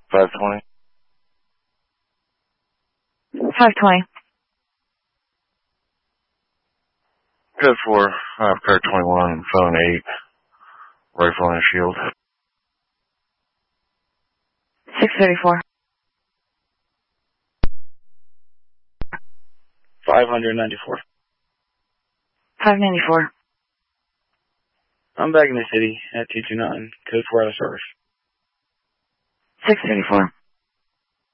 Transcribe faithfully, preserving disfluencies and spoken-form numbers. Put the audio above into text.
five twenty. five twenty. Code four, uh, Code twenty-one, phone eight, rifle and a shield. six thirty-four. five ninety-four. five ninety-four. I'm back in the city at two two nine, code four out of service. six thirty-four.